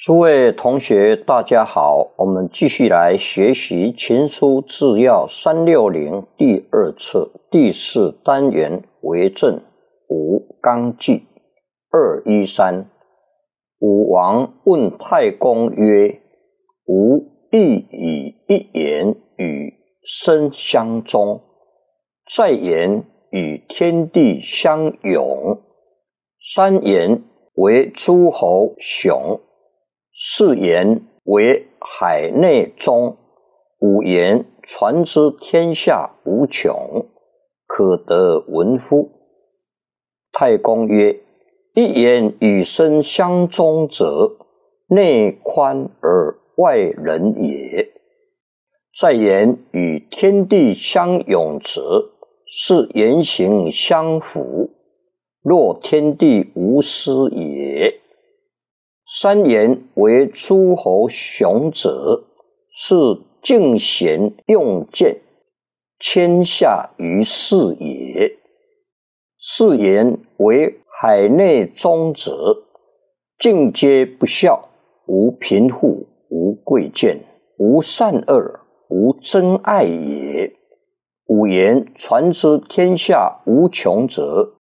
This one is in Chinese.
诸位同学，大家好，我们继续来学习《秦书治要360》第二册第4单元为政武纲纪213。武王问太公曰：吾亦以一言与身相终，再言与天地相永，三言为诸侯雄，四言为海内中，五言传之天下无穷，可得闻乎？太公曰：一言与身相终者，内宽而外仁也；再言与天地相永者，是言行相符，若天地无私也。三言为诸侯雄者，是敬贤用见，天下于世也。四言为海内中者，尽皆不孝，无贫富，无贵贱，无善恶，无真爱也。五言传之天下无穷者，